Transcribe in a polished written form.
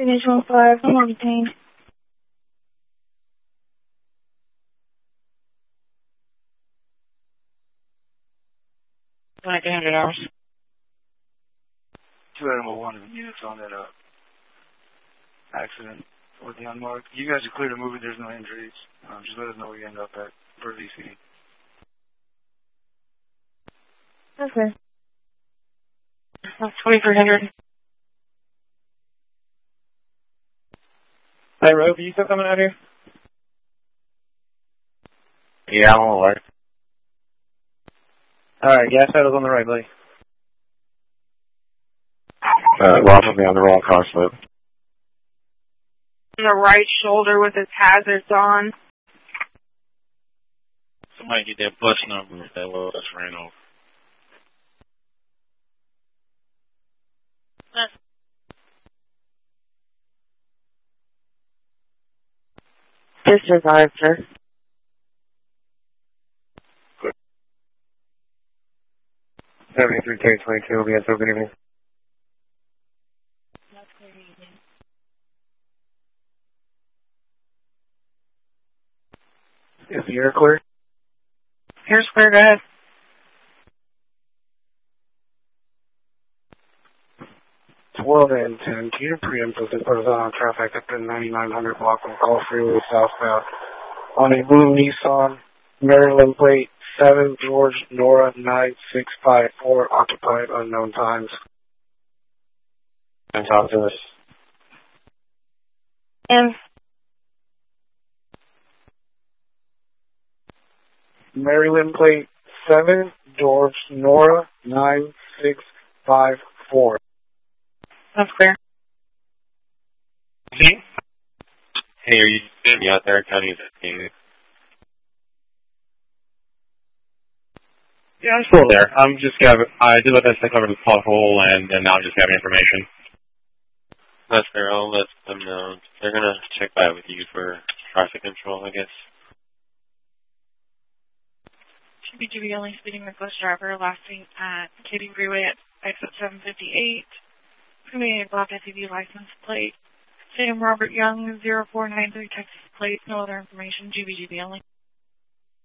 Destination 5, no more detained. 100 hours. 201 units on that accident with the unmarked. You guys are clear to move it. There's no injuries. Just let us know where you end up at for VC. Okay. 2300. Hey, Rope, are you still coming out here? Yeah, I'm all right. Alright, gas pedal's on the right, buddy. Rob put me on the wrong car slope. On the right shoulder with his hazards on. Somebody get that bus number if that was ran over. Disregard, sir. Good. 73K22 will be at good evening. Is the air clear? Here's clear, go ahead. It's World and 10. Can you preemptively put us on traffic at the 9900 block of Gulf Freeway southbound on a blue Nissan, Maryland plate 7 George Nora 9654, occupied unknown times. And talk to us. And Maryland plate 7 George Nora 9654. that's clear. See? Hey, are you going to be out there counting that? Yeah, I'm still there. I did my best to cover the pothole, and now I'm just gathering information. That's fair. I'll let them know. They're going to check back with you for traffic control, I guess. GBGB only speeding reckless driver last week at Katy Freeway at exit 758. Premium black SUV license plate. Sam Robert Young, 0493 Texas plate. No other information. GBGB only.